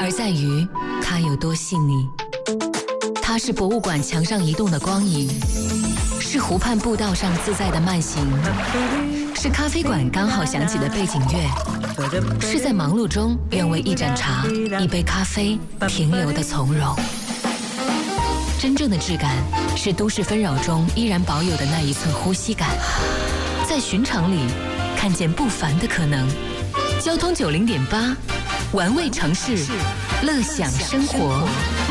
而在于它有多细腻。它是博物馆墙上移动的光影，是湖畔步道上自在的慢行，是咖啡馆刚好响起的背景乐，是在忙碌中愿为一盏茶、一杯咖啡停留的从容。真正的质感是都市纷扰中依然保有的那一寸呼吸感，在寻常里看见不凡的可能。交通90.8，玩味城市，乐享生活。